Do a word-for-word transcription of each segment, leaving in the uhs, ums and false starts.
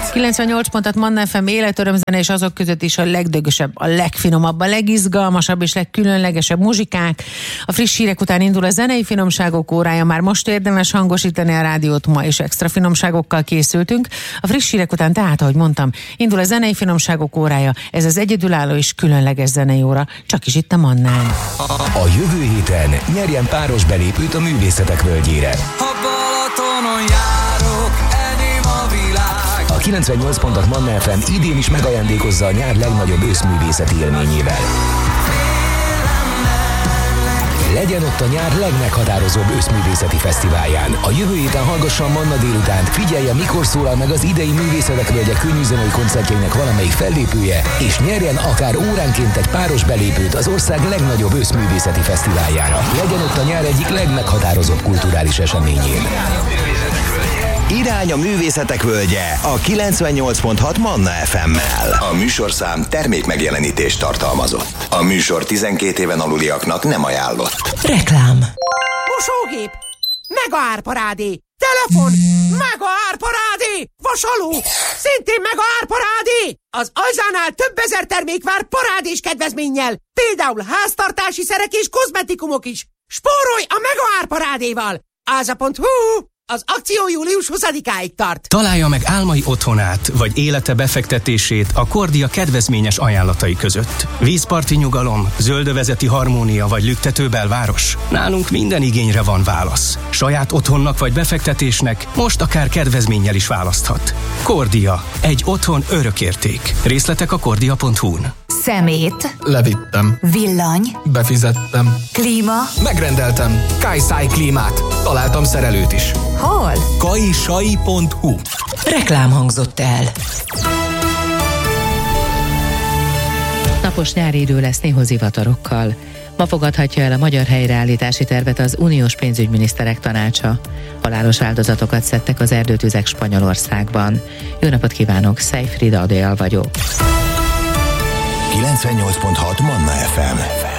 kilencvennyolc pontot Manna ef em életörömzene, és azok között is a legdögösebb, a legfinomabb, a legizgalmasabb és legkülönlegesebb muzsikák. A friss hírek után indul a zenei finomságok órája, már most érdemes hangosítani a rádiót, ma is extra finomságokkal készültünk. A friss hírek után tehát, ahogy mondtam, indul a zenei finomságok órája, ez az egyedülálló és különleges zenei óra, csak is itt a Mannán. A jövő héten nyerjen páros belépőt a Művészetek Völgyére. Ha Balatonon járok, enyém a világ. A kilencvennyolc pontot Manna ef em idén is megajándékozza a nyár legnagyobb őszművészeti élményével. Legyen ott a nyár legmeghatározóbb őszművészeti fesztiválján. A jövő héten hallgassa a Manna délutánt, figyelje, mikor szólal meg az idei Művészetek Völgye könnyűzenei koncertjének valamelyik fellépője, és nyerjen akár óránként egy páros belépőt az ország legnagyobb őszművészeti fesztiváljára. Legyen ott a nyár egyik legmeghatározóbb kulturális eseményén. Irány a Művészetek Völgye a kilencvennyolc pont hat Manna ef emmel. A műsorszám termék megjelenítést tartalmazott. A műsor tizenkét éven aluliaknak nem ajánlott. Reklám. Mosógép, mega árparádé. Telefon, mega árparádé. Vasaló, szintén mega árparádé. Az Ajzánál több ezer termék vár parádés kedvezménnyel. Például háztartási szerek és kozmetikumok is. Spórolj a mega árparádéval. áza pont hu. Az akció július huszadikáig tart. Találja meg álmai otthonát, vagy élete befektetését a Kordia kedvezményes ajánlatai között. Vízparti nyugalom, zöldövezeti harmónia vagy lüktető belváros? Nálunk minden igényre van válasz. Saját otthonnak vagy befektetésnek most akár kedvezménnyel is választhat. Kordia. Egy otthon örökérték. Részletek a kordia pont hu-n. Szemét. Levittem. Villany. Befizettem. Klíma. Megrendeltem. Kajszáj klímát. Találtam szerelőt is. Hol? kajsai pont hu. Reklám hangzott el. Napos nyári idő lesz néha zivatarokkal. Ma fogadhatja el a magyar helyreállítási tervet az uniós pénzügyminiszterek tanácsa. Halálos áldozatokat szedtek az erdőtüzek Spanyolországban. Jó napot kívánok, Szejfrida Adél vagyok. kilencvennyolc pont hat Manna ef em.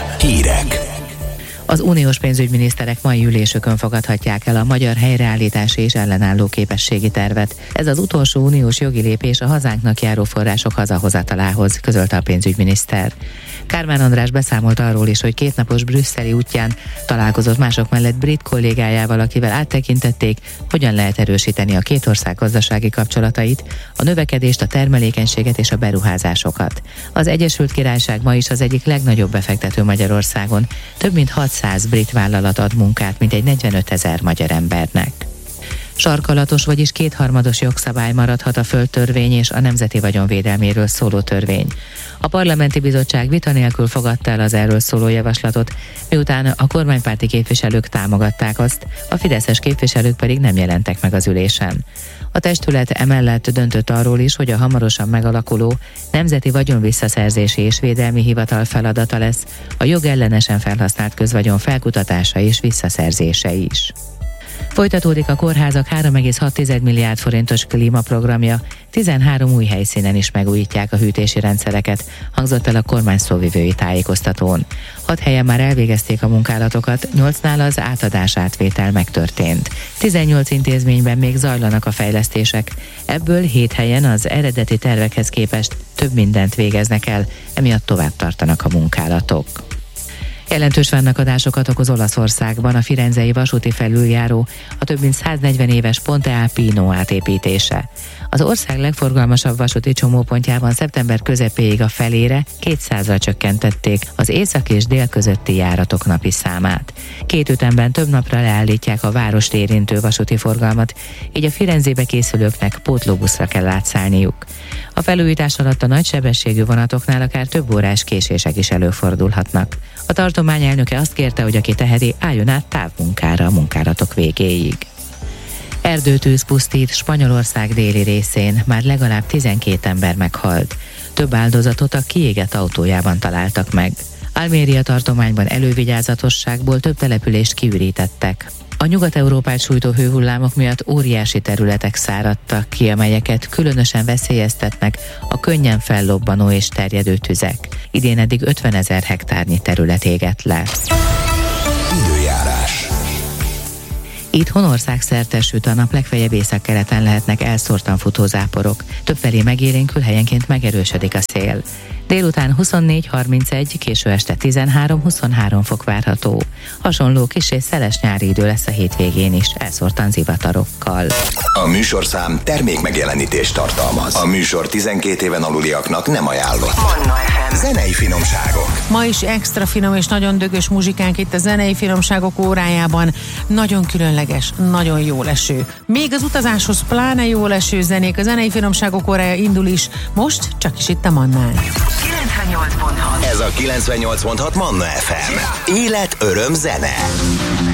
Hírek. Az uniós pénzügyminiszterek mai ülésükön fogadhatják el a magyar helyreállítási és ellenálló képességi tervet. Ez az utolsó uniós jogi lépés a hazánknak járó források hazahozatalához, közölte a pénzügyminiszter. Kármán András beszámolt arról is, hogy kétnapos brüsszeli útján találkozott mások mellett brit kollégájával, akivel áttekintették, hogyan lehet erősíteni a két ország gazdasági kapcsolatait, a növekedést, a termelékenységet és a beruházásokat. Az Egyesült Királyság ma is az egyik legnagyobb befektető Magyarországon, több mint hatszáz brit vállalat ad munkát mintegy negyvenötezer magyar embernek. Sarkalatos, vagyis kétharmados jogszabály maradhat a földtörvény és a nemzeti vagyonvédelméről szóló törvény. A parlamenti bizottság vita nélkül fogadta el az erről szóló javaslatot, miután a kormánypárti képviselők támogatták azt, a fideszes képviselők pedig nem jelentek meg az ülésen. A testület emellett döntött arról is, hogy a hamarosan megalakuló Nemzeti Vagyonvisszaszerzési és Védelmi Hivatal feladata lesz a jogellenesen felhasznált közvagyon felkutatása és visszaszerzése is. Folytatódik a kórházak három egész hat milliárd forintos klímaprogramja, tizenhárom új helyszínen is megújítják a hűtési rendszereket, hangzott el a kormány szóvivői tájékoztatón. Hat helyen már elvégezték a munkálatokat, nyolcnál az átadás-átvétel megtörtént. tizennyolc intézményben még zajlanak a fejlesztések, ebből hét helyen az eredeti tervekhez képest több mindent végeznek el, emiatt tovább tartanak a munkálatok. Jelentős fennakadásokat okoz Olaszországban a firenzei vasúti felüljáró, a több mint száznegyven éves Ponte a Pino átépítése. Az ország legforgalmasabb vasúti csomópontjában szeptember közepéig a felére kétszázra csökkentették az észak és dél közötti járatok napi számát. Két ütemben több napra leállítják a várost érintő vasúti forgalmat, így a Firenzébe készülőknek pótlóbuszra kell átszállniuk. A felújítás alatt a nagysebességű vonatoknál akár több órás késések is előfordulhatnak. A tartomány elnöke azt kérte, hogy aki teheti, álljon át távmunkára a munkálatok végéig. Erdőtűz pusztít Spanyolország déli részén, már legalább tizenkét ember meghalt. Több áldozatot a kiégett autójában találtak meg. Alméria tartományban elővigyázatosságból több települést kiürítettek. A Nyugat-Európát sújtó hőhullámok miatt óriási területek száradtak ki, amelyeket különösen veszélyeztetnek a könnyen fellobbanó és terjedő tüzek. Idén eddig ötvenezer hektárnyi terület égett le. Időjárás. Itthon országszerte süt a nap, legfeljebb északkeleten lehetnek elszórtan futó záporok. Többfelé megélénkül, helyenként megerősödik a szél. Délután huszonnégy harmincegy, késő este tizenhárom huszonhárom fok várható. Hasonló kis és szeles nyári idő lesz a hétvégén is, elszórtan zivatarokkal. A műsorszám termék megjelenítést tartalmaz. A műsor tizenkét éven aluliaknak nem ajánlott. Manna ef em. Zenei finomságok. Ma is extra finom és nagyon dögös muzsikánk itt a zenei finomságok órájában. Nagyon különleges, nagyon jó leső. Még az utazáshoz pláne jó leső zenék. A zenei finomságok órája indul is. Most csak is itt a Mannán. kilencvennyolc pont hat. Ez a kilencvennyolc pont hat Manna ef em. Élet, öröm, zene.